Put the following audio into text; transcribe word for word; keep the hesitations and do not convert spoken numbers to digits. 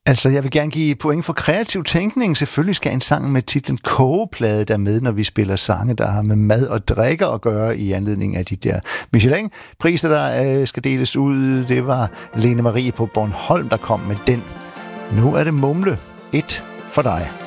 Altså, jeg vil gerne give point for kreativ tænkning. Selvfølgelig skal en sang med titlen Kogeplade der med, når vi spiller sange, der har med mad og drikker at gøre i anledning af de der Michelin-priser, der øh, skal deles ud. Det var Lene Marie på Bornholm, der kom med den. Nu er det Mumle. Et for dig.